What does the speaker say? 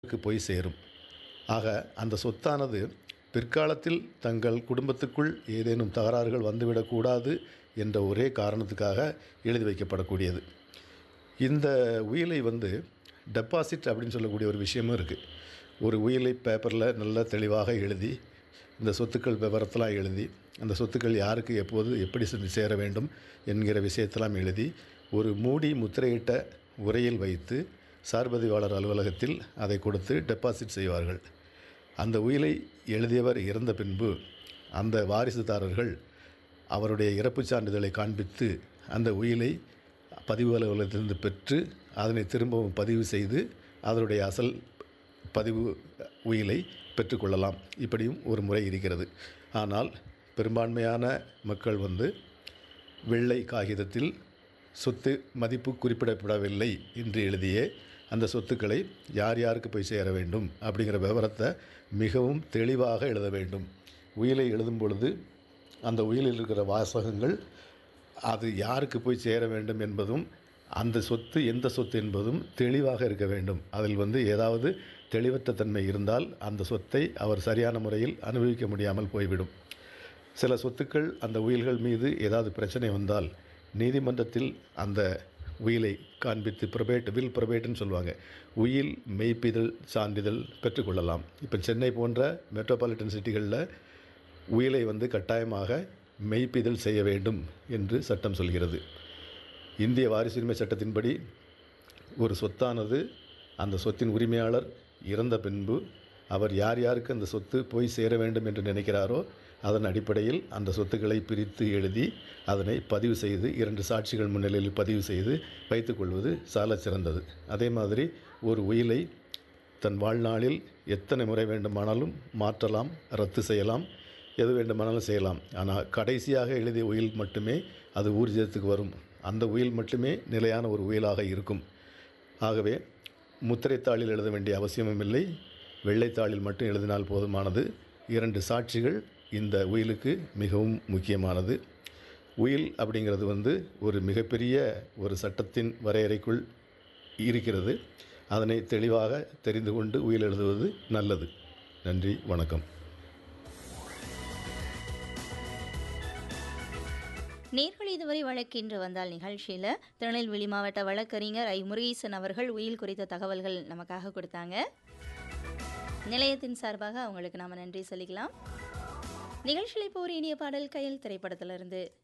போய் சேரும். ஆக அந்த சொத்தானது பிற்காலத்தில் தங்கள் குடும்பத்துக்குள் ஏதேனும் தகராறுகள் வந்துவிடக்கூடாது என்ற ஒரே காரணத்துக்காக எழுதி வைக்கப்படக்கூடியது. இந்த உயிலை டெபாசிட் அப்படின்னு சொல்லக்கூடிய ஒரு விஷயமும் இருக்குது. ஒரு உயிலை பேப்பரில் நல்லா தெளிவாக எழுதி, இந்த சொத்துக்கள் விவரத்தெல்லாம் எழுதி, அந்த சொத்துக்கள் யாருக்கு எப்போது எப்படி சேர வேண்டும் என்கிற விஷயத்தெல்லாம் எழுதி, ஒரு மூடி முத்திரையிட்ட உரையில் வைத்து சார்பதிவாளர் அலுவலகத்தில் அதை கொடுத்து டெபாசிட் செய்வார்கள். அந்த உயிலை எழுதியவர் இறந்த பின்பு அந்த வாரிசுதாரர்கள் அவருடைய இறப்புச் சான்றிதழை காண்பித்து அந்த உயிலை பதிவு அலுவலகத்திலிருந்து பெற்று அதனை திரும்பவும் பதிவு செய்து அதனுடைய அசல் பதிவு உயிலை பெற்றுக்கொள்ளலாம். இப்படியும் ஒரு முறை இருக்கிறது. ஆனால் பெரும்பான்மையான மக்கள் வெள்ளை காகிதத்தில் சொத்து மதிப்பு குறிப்பிடப்படவில்லை என்று எழுதியே அந்த சொத்துக்களை யார் யாருக்கு போய் சேர வேண்டும் அப்படிங்கிற விவரத்தை மிகவும் தெளிவாக எழுத வேண்டும். உயிலை எழுதும் பொழுது அந்த உயிலில் இருக்கிற வாசகங்கள் அது யாருக்கு போய் சேர வேண்டும் என்பதும், அந்த சொத்து எந்த சொத்து என்பதும் தெளிவாக இருக்க வேண்டும். அதில் ஏதாவது தெளிவற்ற தன்மை இருந்தால் அந்த சொத்தை அவர் சரியான முறையில் அனுபவிக்க முடியாமல் போய்விடும். சில சொத்துக்கள் அந்த உயில்கள் மீது ஏதாவது பிரச்சனை வந்தால் நீதிமன்றத்தில் அந்த உயிலை காண்பித்து வில் ப்ரொபேட்டுன்னு சொல்லுவாங்க, உயில் மெய்ப்பிதழ் சான்றிதழ் பெற்றுக்கொள்ளலாம். இப்போ சென்னை போன்ற மெட்ரோபாலிட்டன் சிட்டிகளில் உயிலை கட்டாயமாக மெய்ப்பிதழ் செய்ய வேண்டும் என்று சட்டம் சொல்கிறது. இந்திய வாரிசுரிமை சட்டத்தின்படி ஒரு சொத்தானது அந்த சொத்தின் உரிமையாளர் இறந்த பின்பு அவர் யார் யாருக்கு அந்த சொத்து போய் சேர வேண்டும் என்று நினைக்கிறாரோ அதன் அடிப்படையில் அந்த சொத்துக்களை பிரித்து எழுதி அதனை பதிவு செய்து 2 சாட்சிகள் முன்னிலையில் பதிவு செய்து வைத்துக்கொள்வது சாலச் சிறந்தது. அதே மாதிரி ஒரு உயிலை தன் வாழ்நாளில் எத்தனை முறை வேண்டுமானாலும் மாற்றலாம், ரத்து செய்யலாம், எது வேண்டுமானாலும் செய்யலாம். ஆனால் கடைசியாக எழுதிய உயில் மட்டுமே அது ஊர்ஜிதத்துக்கு வரும். அந்த உயில் மட்டுமே நிலையான ஒரு உயிலாக இருக்கும். ஆகவே முத்திரைத்தாளில் எழுத வேண்டிய அவசியமும் இல்லை, வெள்ளைத்தாளில் மட்டும் எழுதினால் போதுமானது. 2 சாட்சிகள் இந்த உயிலுக்கு மிகவும் முக்கியமானது. உயில் அப்படிங்கிறது ஒரு மிகப்பெரிய ஒரு சட்டத்தின் வரையறைக்குள் இருக்கிறது. அதனை தெளிவாக தெரிந்து கொண்டு உயில் எழுதுவது நல்லது. நன்றி, வணக்கம். நேர்கள் இதுவரை வழக்கின்று வந்தால் நிகழ்ச்சியில் திருநெல்வேலி மாவட்ட வழக்கறிஞர் ஐ முருகேசன் அவர்கள் உயில் குறித்த தகவல்கள் நமக்காக கொடுத்தாங்க. நிலையத்தின் சார்பாக அவங்களுக்கு நாம் நன்றி சொல்லிக்கலாம். நிகழ்ச்சியில் இப்போ ஒரு இனிய பாடல் கையல் திரைப்படத்திலிருந்து